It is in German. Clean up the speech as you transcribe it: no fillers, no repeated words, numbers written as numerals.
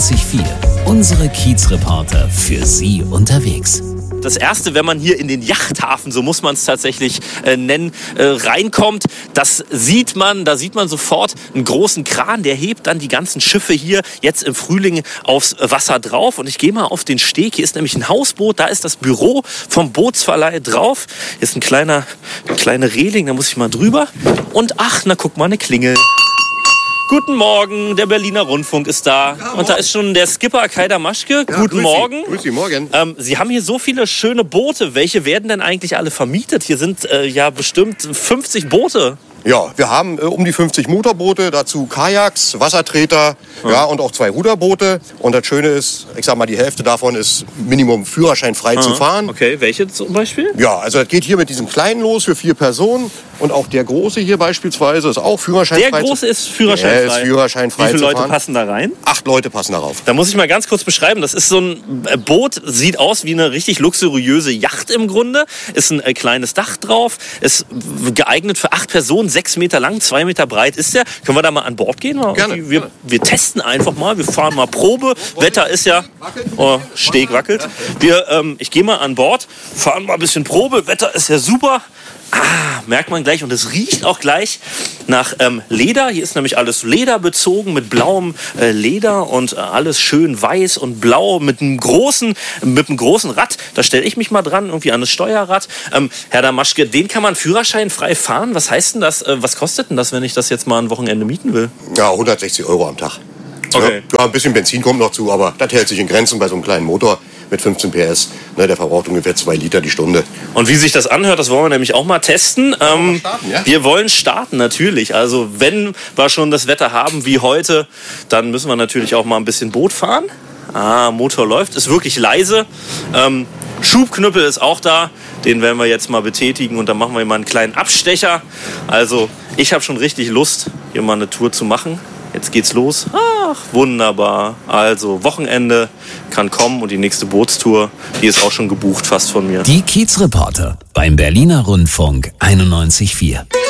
91.4. Unsere Kiezreporter für Sie unterwegs. Das Erste, wenn man hier in den Yachthafen, so muss man es tatsächlich nennen, reinkommt, da sieht man sofort einen großen Kran, der hebt dann die ganzen Schiffe hier jetzt im Frühling aufs Wasser drauf. Und ich gehe mal auf den Steg, hier ist nämlich ein Hausboot, da ist das Büro vom Bootsverleih drauf. Hier ist eine kleine Reling, da muss ich mal drüber. Und ach, na guck mal, eine Klingel. Guten Morgen, der Berliner Rundfunk ist da. Ja, und da ist schon der Skipper Kai Damaschke. Ja, Guten Morgen. Grüß Sie, morgen. Sie haben hier so viele schöne Boote. Welche werden denn eigentlich alle vermietet? Hier sind ja bestimmt 50 Boote. Ja, wir haben um die 50 Motorboote, dazu Kajaks, Wassertreter, ja, und auch 2 Ruderboote. Und das Schöne ist, ich sag mal, die Hälfte davon ist Minimum führerscheinfrei zu fahren. Okay, welche zum Beispiel? Ja, also das geht hier mit diesem kleinen los für 4 Personen. Und auch der große hier beispielsweise ist auch führerscheinfrei. Der große ist führerscheinfrei? Der ist führerscheinfrei. Wie viele Leute passen da rein? 8 Leute passen darauf. Da muss ich mal ganz kurz beschreiben. Das ist so ein Boot, sieht aus wie eine richtig luxuriöse Yacht im Grunde. Ist ein kleines Dach drauf, ist geeignet für 8 Personen, 6 Meter lang, 2 Meter breit ist der. Können wir da mal an Bord gehen? Gerne. Wir testen einfach mal, wir fahren mal Probe. Wetter ist ja... Oh, Steg wackelt. Ich gehe mal an Bord, fahren mal ein bisschen Probe. Wetter ist ja super. Merkt man gleich, und es riecht auch gleich nach Leder. Hier ist nämlich alles lederbezogen mit blauem Leder und alles schön weiß und blau mit einem großen Rad. Da stelle ich mich mal dran, irgendwie an das Steuerrad. Herr Damaschke, den kann man führerscheinfrei fahren. Was heißt denn das? Was kostet denn das, wenn ich das jetzt mal ein Wochenende mieten will? Ja, 160 € am Tag. Okay. Ja, ein bisschen Benzin kommt noch zu, aber das hält sich in Grenzen bei so einem kleinen Motor mit 15 PS. Ne, der verbraucht ungefähr 2 Liter die Stunde. Und wie sich das anhört, das wollen wir nämlich auch mal testen. Ja? Wir wollen starten, natürlich. Also wenn wir schon das Wetter haben wie heute, dann müssen wir natürlich auch mal ein bisschen Boot fahren. Motor läuft, ist wirklich leise. Schubknüppel ist auch da. Den werden wir jetzt mal betätigen und dann machen wir mal einen kleinen Abstecher. Also ich habe schon richtig Lust, hier mal eine Tour zu machen. Jetzt geht's los. Ach, wunderbar. Also Wochenende kann kommen und die nächste Bootstour, die ist auch schon gebucht fast von mir. Die Kiezreporter beim Berliner Rundfunk 91.4.